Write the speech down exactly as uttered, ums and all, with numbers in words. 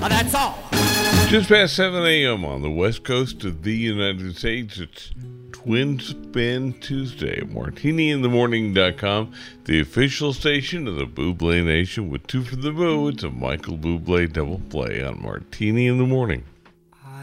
That's all. Just past seven a.m. on the west coast of the United States. It's Twin Spin Tuesday. Martini in the Morning dot com, the official station of the Buble Nation with Two for the Boo. It's a Michael Bublé double play on Martini in the Morning.